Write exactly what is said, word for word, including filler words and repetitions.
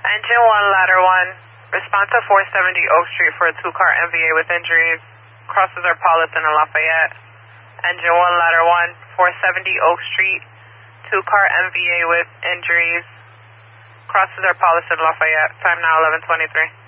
Engine one, ladder one. Response to four seventy Oak Street for a two-car M V A with injuries. Crosses are Paulison and Lafayette. Engine one, ladder one. four seventy Oak Street. Two-car M V A with injuries. Crosses are Paulison and Lafayette. Time now eleven twenty-three.